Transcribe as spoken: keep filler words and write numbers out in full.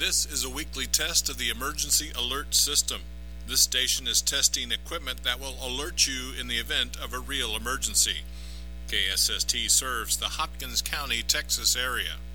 This is a weekly test of the Emergency Alert System. This station is testing equipment that will alert you in the event of a real emergency. K S S T serves the Hopkins County, Texas area.